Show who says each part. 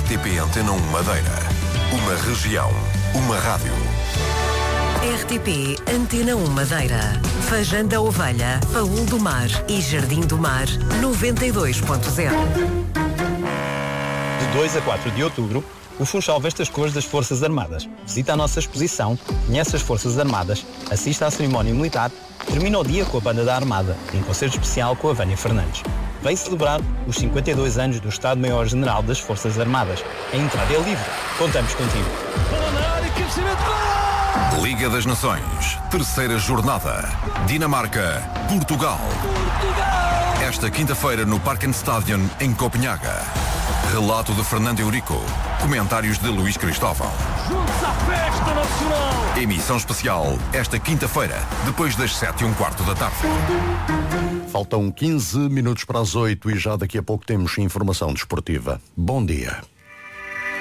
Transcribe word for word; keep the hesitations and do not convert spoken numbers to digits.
Speaker 1: T P Antena um Madeira. Uma região, uma rádio.
Speaker 2: R T P Antena um Madeira. Feijão da Ovelha, Paúl do Mar e Jardim do Mar, noventa e dois ponto zero.
Speaker 3: De dois a quatro de outubro, o Funchal veste as cores das Forças Armadas. Visita a nossa exposição, conhece as Forças Armadas, assista à cerimónia militar, termina o dia com a Banda da Armada, em concerto especial com a Vânia Fernandes. Vem celebrar os cinquenta e dois anos do Estado-Maior-General das Forças Armadas. A entrada é livre. Contamos contigo.
Speaker 1: Liga das Nações, terceira jornada. Dinamarca, Portugal. Portugal! Esta quinta-feira no Parkenstadion, em Copenhaga. Relato de Fernando Eurico. Comentários de Luís Cristóvão.
Speaker 4: Juntos à festa nacional!
Speaker 1: Emissão especial, esta quinta-feira, depois das sete e um quarto da tarde.
Speaker 5: Faltam quinze minutos para as oito e já daqui a pouco temos informação desportiva. Bom dia.